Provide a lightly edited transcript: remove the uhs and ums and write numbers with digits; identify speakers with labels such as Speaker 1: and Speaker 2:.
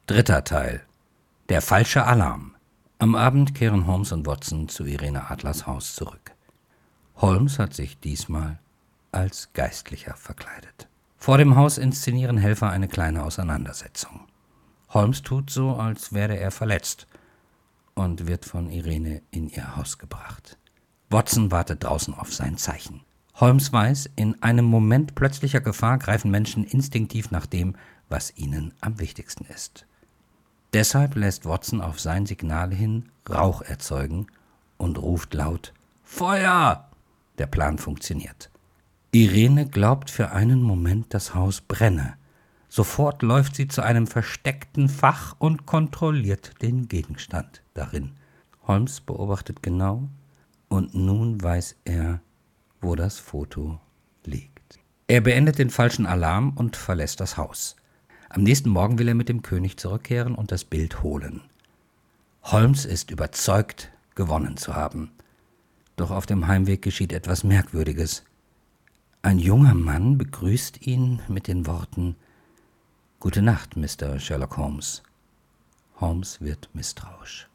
Speaker 1: Dritter Teil. Der falsche Alarm. Am Abend kehren Holmes und Watson zu Irene Adlers Haus zurück. Holmes hat sich diesmal als Geistlicher verkleidet. Vor dem Haus inszenieren Helfer eine kleine Auseinandersetzung. Holmes tut so, als wäre er verletzt und wird von Irene in ihr Haus gebracht. Watson wartet draußen auf sein Zeichen. Holmes weiß, in einem Moment plötzlicher Gefahr greifen Menschen instinktiv nach dem, was ihnen am wichtigsten ist. Deshalb lässt Watson auf sein Signal hin Rauch erzeugen und ruft laut: »Feuer!« Der Plan funktioniert. Irene glaubt für einen Moment, das Haus brenne. Sofort läuft sie zu einem versteckten Fach und kontrolliert den Gegenstand darin. Holmes beobachtet genau und nun weiß er, wo das Foto liegt. Er beendet den falschen Alarm und verlässt das Haus. Am nächsten Morgen will er mit dem König zurückkehren und das Bild holen. Holmes ist überzeugt, gewonnen zu haben. Doch auf dem Heimweg geschieht etwas Merkwürdiges. Ein junger Mann begrüßt ihn mit den Worten: »Gute Nacht, Mr. Sherlock Holmes.« Holmes wird misstrauisch.